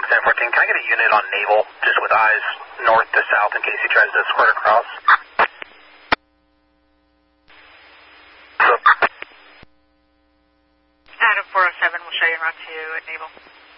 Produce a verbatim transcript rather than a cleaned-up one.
Stand fourteen, can I get a unit on Naval, just with eyes north to south in case he tries to squirt across? Adam four oh seven will show you en route to Naval.